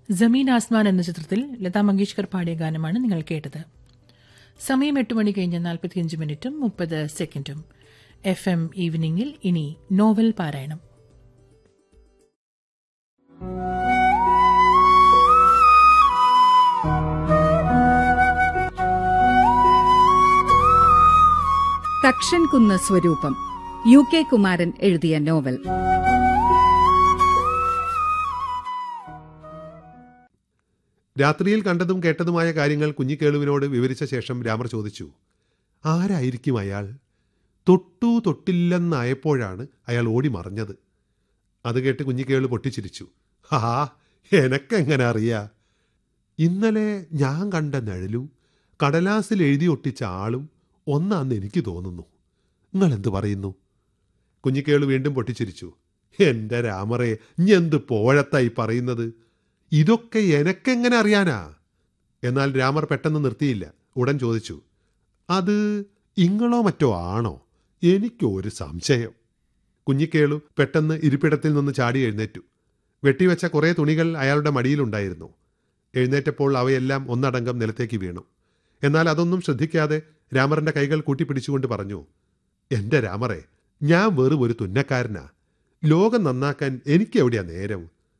ജമീൻ ആസ്മാൻ എന്ന ചിത്രത്തിൽ ലതാ മങ്കേഷ്കർ പാടിയ ഗാനമാണ് നിങ്ങൾ കേട്ടത്. സമയം 8 മണി കഴിഞ്ഞ് 45 മിനിറ്റും 30 സെക്കൻഡും. FM ഈവനിംഗിൽ ഇനി നോവൽ പാരായണം. തക്ഷൻകുന്ന് സ്വരൂപം, UK കുമാരൻ എഴുതിയ നോവൽ. രാത്രിയിൽ കണ്ടതും കേട്ടതുമായ കാര്യങ്ങൾ കുഞ്ഞിക്കേളുവിനോട് വിവരിച്ച ശേഷം രാമർ ചോദിച്ചു, ആരായിരിക്കും അയാൾ? തൊട്ടില്ലെന്നായപ്പോഴാണ് അയാൾ ഓടി മറഞ്ഞത്. അത് കേട്ട് കുഞ്ഞിക്കേളു പൊട്ടിച്ചിരിച്ചു. ഹാ, എനക്കെങ്ങനെ അറിയാ? ഇന്നലെ ഞാൻ കണ്ട നിഴലും കടലാസിൽ എഴുതി ഒട്ടിച്ച ആളും ഒന്നാന്ന് എനിക്ക് തോന്നുന്നു. നിങ്ങളെന്ത് പറയുന്നു? കുഞ്ഞിക്കേളു വീണ്ടും പൊട്ടിച്ചിരിച്ചു. എന്റെ രാമറെ, ഇഞ്ഞെന്ത് പോഴത്തായി പറയുന്നത്? ഇതൊക്കെ എനക്കെങ്ങനെ അറിയാനാ? എന്നാൽ രാമർ പെട്ടെന്ന് നിർത്തിയില്ല. ഉടൻ ചോദിച്ചു, അത് ഇങ്ങളോ മറ്റോ ആണോ? എനിക്കൊരു സംശയം. കുഞ്ഞിക്കേളു പെട്ടെന്ന് ഇരിപ്പിടത്തിൽ നിന്ന് ചാടി എഴുന്നേറ്റു. വെട്ടിവെച്ച കുറേ തുണികൾ അയാളുടെ മടിയിലുണ്ടായിരുന്നു. എഴുന്നേറ്റപ്പോൾ അവയെല്ലാം ഒന്നടങ്കം നിലത്തേക്ക് വീണു. എന്നാൽ അതൊന്നും ശ്രദ്ധിക്കാതെ രാമറിന്റെ കൈകൾ കൂട്ടിപ്പിടിച്ചുകൊണ്ട് പറഞ്ഞു, എന്റെ രാമറെ, ഞാൻ വെറും ഒരു തുന്നക്കാരനാ. ലോകം നന്നാക്കാൻ എനിക്കെവിടെയാ നേരം?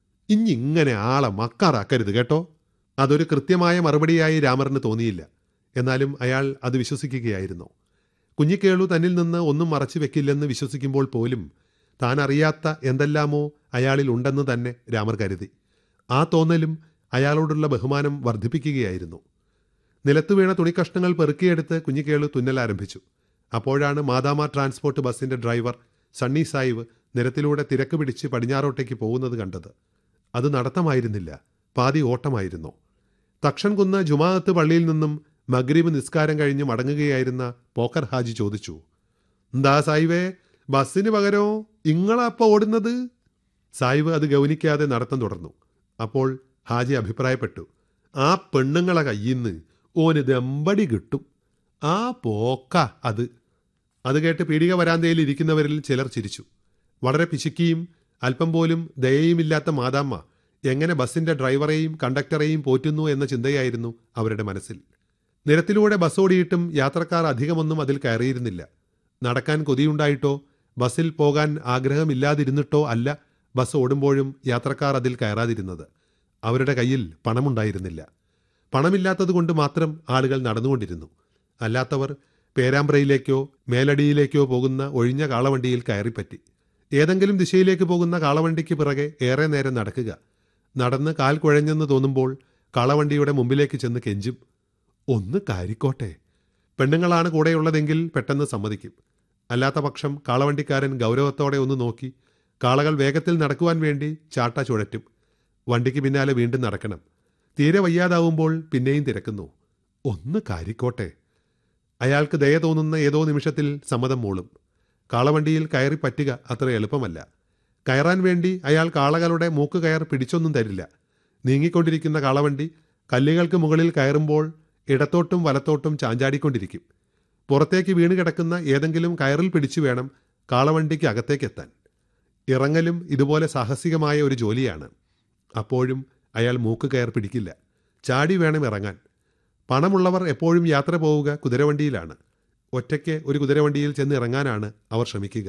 ഇങ്ങനെ ആളെ മക്കാറാക്കരുത് കേട്ടോ. അതൊരു കൃത്യമായ മറുപടിയായി രാമറിന് തോന്നിയില്ല. എന്നാലും അയാൾ അത് വിശ്വസിക്കുകയായിരുന്നു. കുഞ്ഞിക്കേളു തന്നിൽ നിന്ന് ഒന്നും മറച്ചു വെക്കില്ലെന്ന് വിശ്വസിക്കുമ്പോൾ പോലും താൻ അറിയാത്ത എന്തെല്ലാമോ അയാളിൽ ഉണ്ടെന്ന് തന്നെ രാമർ കരുതി. ആ തോന്നലും അയാളോടുള്ള ബഹുമാനം വർദ്ധിപ്പിക്കുകയായിരുന്നു. നിലത്തു വീണ തുണിക്കഷ്ണങ്ങൾ പെറുക്കിയെടുത്ത് കുഞ്ഞിക്കേളു തുന്നൽ ആരംഭിച്ചു. അപ്പോഴാണ് മാതാമ ട്രാൻസ്പോർട്ട് ബസിന്റെ ഡ്രൈവർ സണ്ണി സായിവ് നിരത്തിലൂടെ തിരക്ക് പിടിച്ച് പടിഞ്ഞാറോട്ടേക്ക് പോകുന്നത് കണ്ടത്. അത് നടത്തമായിരുന്നില്ല, പാതി ഓട്ടമായിരുന്നു. തക്ഷൻകുന്ന് ജുമാഅത്ത് പള്ളിയിൽ നിന്നും മഗ്രിബ് നിസ്കാരം കഴിഞ്ഞ് മടങ്ങുകയായിരുന്ന പോക്കർ ഹാജി ചോദിച്ചു, എന്താ സായിവേ, ബസ്സിന് പകരോ ഇങ്ങളാ അപ്പ ഓടുന്നത്? സായിവ് അത് ഗൗനിക്കാതെ നടത്തം തുടർന്നു. അപ്പോൾ ഹാജി അഭിപ്രായപ്പെട്ടു, ആ പെണ്ണുങ്ങളെ കയ്യിന്ന് ഓനിത് എമ്പടി കിട്ടും. ആ പോക്ക അത്. അത് കേട്ട് പീടിക വരാന്തയിൽ ഇരിക്കുന്നവരിൽ ചിലർ ചിരിച്ചു. വളരെ പിശുക്കിയും അല്പം പോലും ദയയുമില്ലാത്ത മാതാമ്മ എങ്ങനെ ബസിന്റെ ഡ്രൈവറെയും കണ്ടക്ടറെയും പോറ്റുന്നു എന്ന ചിന്തയായിരുന്നു അവരുടെ മനസ്സിൽ. നിരത്തിലൂടെ ബസ് ഓടിയിട്ടും യാത്രക്കാർ അധികമൊന്നും അതിൽ കയറിയിരുന്നില്ല. നടക്കാൻ കൊതിയുണ്ടായിട്ടോ ബസ്സിൽ പോകാൻ ആഗ്രഹമില്ലാതിരുന്നിട്ടോ അല്ല ബസ് ഓടുമ്പോഴും യാത്രക്കാർ അതിൽ കയറാതിരുന്നത്. അവരുടെ കയ്യിൽ പണമുണ്ടായിരുന്നില്ല. പണമില്ലാത്തതുകൊണ്ട് മാത്രം ആളുകൾ നടന്നുകൊണ്ടിരുന്നു. അല്ലാത്തവർ പേരാമ്പ്രയിലേക്കോ മേലടിയിലേക്കോ പോകുന്ന ഒഴിഞ്ഞ കാളവണ്ടിയിൽ കയറിപ്പറ്റി. ഏതെങ്കിലും ദിശയിലേക്ക് പോകുന്ന കാളവണ്ടിക്ക് പിറകെ ഏറെ നേരം നടക്കുക. നടന്ന് കാൽ കുഴഞ്ഞെന്ന് തോന്നുമ്പോൾ കാളവണ്ടിയുടെ മുമ്പിലേക്ക് ചെന്ന് കെഞ്ചും, ഒന്ന് കാരിക്കോട്ടെ. പെണ്ണുങ്ങളാണ് കൂടെയുള്ളതെങ്കിൽ പെട്ടെന്ന് സമ്മതിക്കും. അല്ലാത്ത പക്ഷം കാളവണ്ടിക്കാരൻ ഗൗരവത്തോടെ ഒന്ന് നോക്കി കാളകൾ വേഗത്തിൽ നടക്കുവാൻ വേണ്ടി ചാട്ട ചുഴറ്റും. വണ്ടിക്ക് പിന്നാലെ വീണ്ടും നടക്കണം. തീരെ വയ്യാതാവുമ്പോൾ പിന്നെയും തിരക്കുന്നു, ഒന്ന് കാരിക്കോട്ടെ. അയാൾക്ക് ദയ തോന്നുന്ന ഏതോ നിമിഷത്തിൽ സമ്മതം മൂളും. കാളവണ്ടിയിൽ കയറി പറ്റുക അത്ര എളുപ്പമല്ല. കയറാൻ വേണ്ടി അയാൾ കാളകളുടെ മൂക്ക് കയർ പിടിച്ചൊന്നും തരില്ല. നീങ്ങിക്കൊണ്ടിരിക്കുന്ന കാളവണ്ടി കല്ലുകൾക്ക് മുകളിൽ കയറുമ്പോൾ ഇടത്തോട്ടും വലത്തോട്ടും ചാഞ്ചാടിക്കൊണ്ടിരിക്കും. പുറത്തേക്ക് വീണ് കിടക്കുന്ന ഏതെങ്കിലും കയറിൽ പിടിച്ചു വേണം കാളവണ്ടിക്ക് അകത്തേക്കെത്താൻ. ഇറങ്ങലും ഇതുപോലെ സാഹസികമായ ഒരു ജോലിയാണ്. അപ്പോഴും അയാൾ മൂക്ക് കയർ പിടിക്കില്ല. ചാടി വേണം ഇറങ്ങാൻ. പണമുള്ളവർ എപ്പോഴും യാത്ര പോവുക കുതിരവണ്ടിയിലാണ്. ഒറ്റയ്ക്ക് ഒരു കുതിരവണ്ടിയിൽ ചെന്ന് ഇറങ്ങാനാണ് അവർ ശ്രമിക്കുക.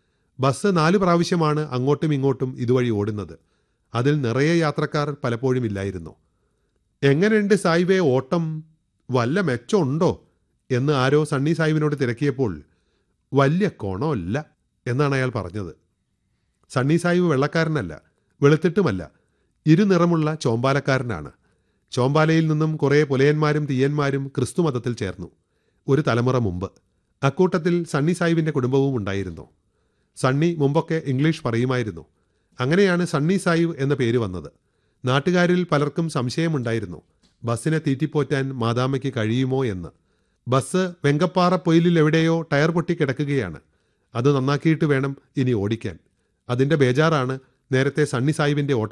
ബസ് 4 പ്രാവശ്യമാണ് അങ്ങോട്ടും ഇങ്ങോട്ടും ഇതുവഴി ഓടുന്നത്. അതിൽ നിറയെ യാത്രക്കാർ പലപ്പോഴും ഇല്ലായിരുന്നു. എങ്ങനെയുണ്ട് സായിബേ ഓട്ടം? വല്ല മെച്ചമുണ്ടോ എന്ന് ആരോ സണ്ണി സാഹിബിനോട് തിരക്കിയപ്പോൾ വലിയ കോണമല്ല എന്നാണ് അയാൾ പറഞ്ഞത്. സണ്ണി സാഹിബ് വെള്ളക്കാരനല്ല, വെളുത്തിട്ടുമല്ല, ഇരുനിറമുള്ള ചോമ്പാലക്കാരനാണ്. ചോമ്പാലയിൽ നിന്നും കുറേ പുലയന്മാരും തീയന്മാരും ക്രിസ്തുമതത്തിൽ ചേർന്നു, ഒരു തലമുറ മുമ്പ്. അക്കൂട്ടത്തിൽ സണ്ണി സാഹിബിന്റെ കുടുംബവും ഉണ്ടായിരുന്നു. സണ്ണി മുമ്പൊക്കെ ഇംഗ്ലീഷ് പറയുമായിരുന്നു. അങ്ങനെയാണ് സണ്ണി സാഹിബ് എന്ന പേര് വന്നത്. നാട്ടുകാരിൽ പലർക്കും സംശയമുണ്ടായിരുന്നു ബസ്സിനെ തീറ്റിപ്പോറ്റാൻ മാതാമ്മയ്ക്ക് കഴിയുമോ എന്ന്. ബസ് വെങ്കപ്പാറ പൊയിലിൽ എവിടെയോ ടയർ പൊട്ടി കിടക്കുകയാണ്. അത് നന്നാക്കിയിട്ട് വേണം ഇനി ഓടിക്കാൻ. അതിന്റെ ബേജാറാണ് നേരത്തെ സണ്ണി സാഹിബിന്റെ